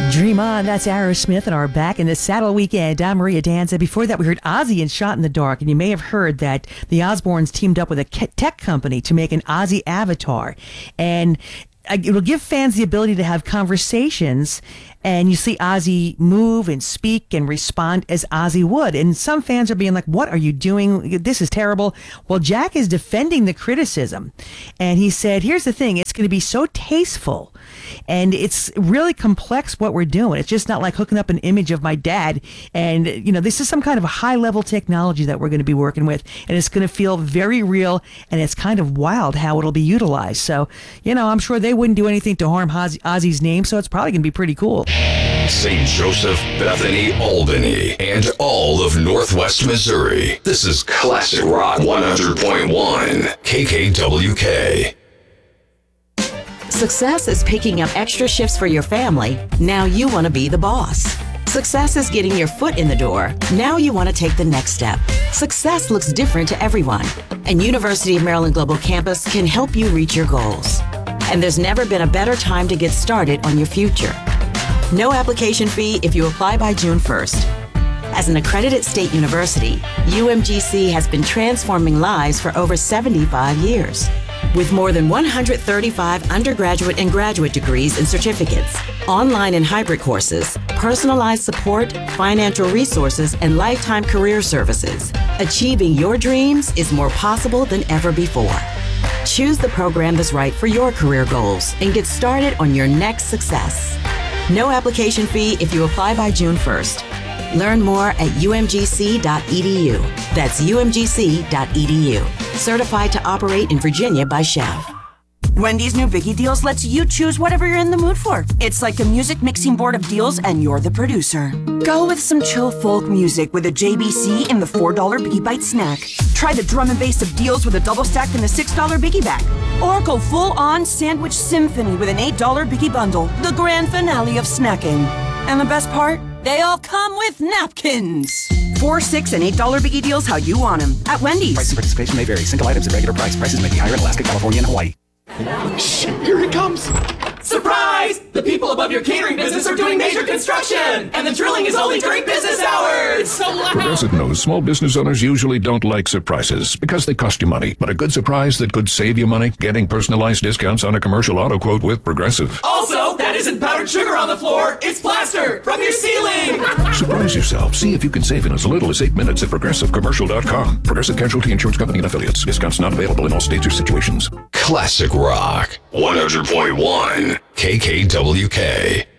Dream On, that's Aerosmith and our Back in the Saddle weekend. I'm Maria Danza. Before that, we heard Ozzy and Shot in the Dark, and you may have heard that the Osbournes teamed up with a tech company to make an Ozzy avatar, and it'll give fans the ability to have conversations, and you see Ozzy move and speak and respond as Ozzy would. And some fans are being like, what are you doing? This is terrible. Well, Jack is defending the criticism. And he said, here's the thing. It's going to be so tasteful. And it's really complex what we're doing. It's just not like hooking up an image of my dad. And, this is some kind of a high-level technology that we're going to be working with. And it's going to feel very real. And it's kind of wild how it'll be utilized. So, I'm sure they wouldn't do anything to harm Ozzy's name. So it's probably going to be pretty cool. St. Joseph, Bethany, Albany, and all of Northwest Missouri. This is Classic Rock 100.1 KKWK. Success is picking up extra shifts for your family. Now you want to be the boss. Success is getting your foot in the door. Now you want to take the next step. Success looks different to everyone, and University of Maryland Global Campus can help you reach your goals. And there's never been a better time to get started on your future. No application fee if you apply by June 1st. As an accredited state university, UMGC has been transforming lives for over 75 years. With more than 135 undergraduate and graduate degrees and certificates, online and hybrid courses, personalized support, financial resources, and lifetime career services, achieving your dreams is more possible than ever before. Choose the program that's right for your career goals and get started on your next success. No application fee if you apply by June 1st. Learn more at umgc.edu. That's umgc.edu. Certified to operate in Virginia by Chev. Wendy's new Biggie Deals lets you choose whatever you're in the mood for. It's like a music mixing board of deals, and you're the producer. Go with some chill folk music with a JBC in the $4 Biggie Bite snack. Try the drum and bass of deals with a double stack in the $6 Biggie bag. Or go full-on sandwich symphony with an $8 Biggie bundle, the grand finale of snacking. And the best part? They all come with napkins. $4, $6, and $8 Biggie Deals how you want them at Wendy's. Price and participation may vary. Single items at regular price. Prices may be higher in Alaska, California, and Hawaii. Shh, here it comes. Surprise! The people above your catering business are doing major construction, and the drilling is only during business hours. It's so loud. Progressive knows small business owners usually don't like surprises because they cost you money. But a good surprise that could save you money? Getting personalized discounts on a commercial auto quote with Progressive. Also, that isn't powdered sugar on the floor. It's plaster from your ceiling. Surprise yourself. See if you can save in as little as 8 minutes at ProgressiveCommercial.com. Progressive Casualty Insurance Company and Affiliates. Discounts not available in all states or situations. Classic Rock 100.1 KKWK.